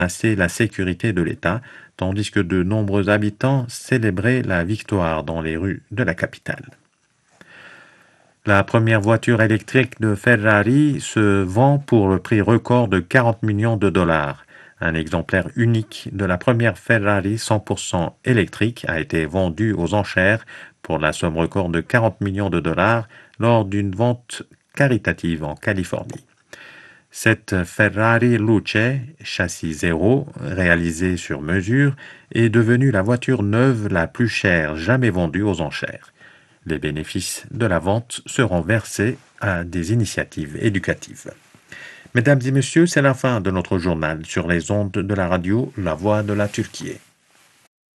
menaçait la sécurité de l'État, tandis que de nombreux habitants célébraient la victoire dans les rues de la capitale. La première voiture électrique de Ferrari se vend pour le prix record de 40 millions de dollars. Un exemplaire unique de la première Ferrari 100% électrique a été vendu aux enchères pour la somme record de 40 millions de dollars lors d'une vente caritative en Californie. Cette Ferrari Luce, châssis zéro, réalisée sur mesure, est devenue la voiture neuve la plus chère jamais vendue aux enchères. Les bénéfices de la vente seront versés à des initiatives éducatives. Mesdames et messieurs, c'est la fin de notre journal sur les ondes de la radio La Voix de la Turquie.